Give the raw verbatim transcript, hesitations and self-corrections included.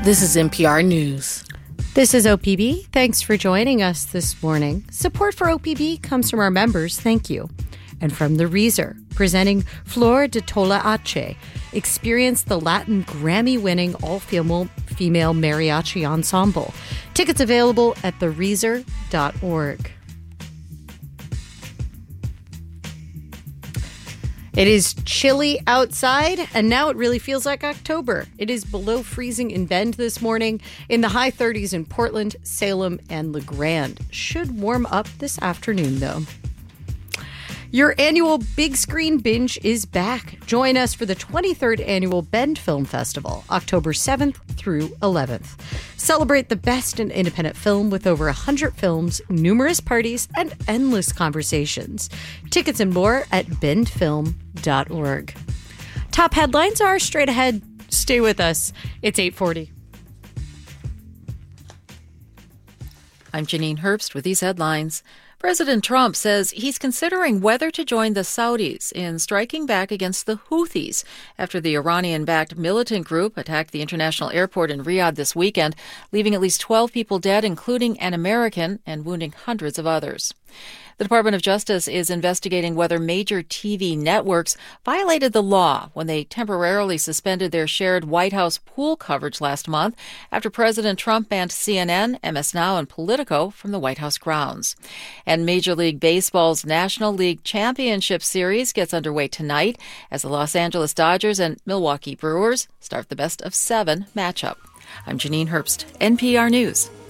This is N P R News. This is O P B. Thanks for joining us this morning. Support for O P B comes from our members. Thank you. And from the Reezer, presenting Flor de Tola Ache. Experience the Latin Grammy-winning all-female female mariachi ensemble. Tickets available at the reezer dot org. It is chilly outside, and now it really feels like October. It is below freezing in Bend this morning, in the high thirties in Portland, Salem, and LeGrand. Should warm up this afternoon, though. Your annual Big Screen Binge is back. Join us for the twenty-third Annual Bend Film Festival, October seventh through eleventh. Celebrate the best in independent film with over one hundred films, numerous parties, and endless conversations. Tickets and more at bend film dot org. Top headlines are straight ahead. Stay with us. It's eight forty. I'm Janine Herbst with these headlines. President Trump says he's considering whether to join the Saudis in striking back against the Houthis after the Iranian-backed militant group attacked the international airport in Riyadh this weekend, leaving at least twelve people dead, including an American, and wounding hundreds of others. The Department of Justice is investigating whether major T V networks violated the law when they temporarily suspended their shared White House pool coverage last month after President Trump banned C N N, M S Now, and Politico from the White House grounds. And Major League Baseball's National League Championship Series gets underway tonight as the Los Angeles Dodgers and Milwaukee Brewers start the best of seven matchup. I'm Janine Herbst, N P R News.